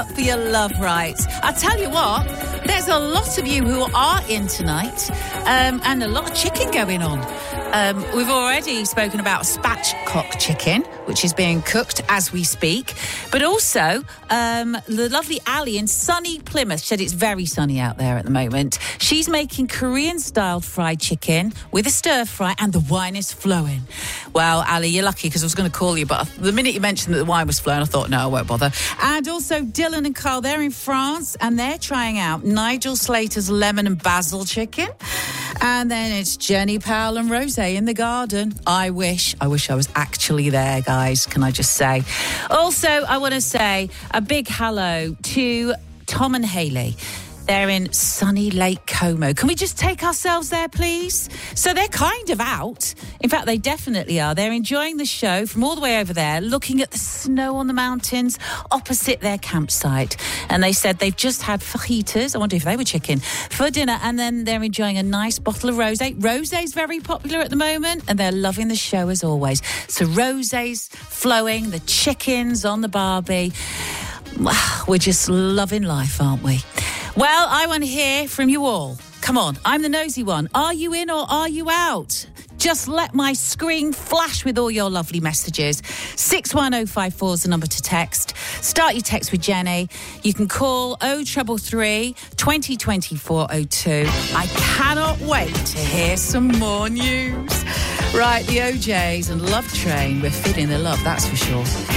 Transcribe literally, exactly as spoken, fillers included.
up for your love rights. I tell you what, there's a lot of you who are in tonight, um, and a lot of chicken going on. Um, we've already spoken about spatchcock chicken, which is being cooked as we speak. But also, um, the lovely Ali in sunny Plymouth said it's very sunny out there at the moment. She's making Korean-styled fried chicken with a stir-fry, and the wine is flowing. Well, Ali, you're lucky because I was going to call you, but the minute you mentioned that the wine was flowing, I thought, no, I won't bother. And also, Dylan and Carl, they're in France, and they're trying out Nigel Slater's lemon and basil chicken. And then it's Jenny Powell and Rosé in the garden. I wish, I wish I was actually there, guys, can I just say. Also, I want to say a big hello to Tom and Hayley. They're in sunny Lake Como. Can we just take ourselves there, please? So they're kind of out. In fact, they definitely are. They're enjoying the show from all the way over there, looking at the snow on the mountains opposite their campsite. And they said they've just had fajitas, I wonder if they were chicken, for dinner. And then they're enjoying a nice bottle of rosé. Rosé's very popular at the moment, and they're loving the show as always. So rosé's flowing, the chicken's on the barbie. We're just loving life, aren't we? Well, I want to hear from you all. Come on, I'm the nosy one. Are you in or are you out? Just let my screen flash with all your lovely messages. six one oh five four is the number to text. Start your text with Jenny. You can call oh three three, twenty, twenty-four oh two. I cannot wait to hear some more news. Right, the O Js and Love Train. We're feeling the love, that's for sure.